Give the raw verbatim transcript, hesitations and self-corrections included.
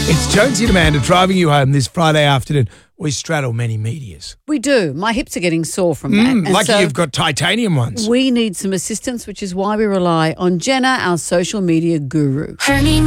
It's Jonesy and Amanda driving you home this Friday afternoon. We straddle many medias. We do. My hips are getting sore from that. Mm, And lucky so you've got titanium ones. we need some assistance, which is why we rely on Jenna, our social media guru. Honey,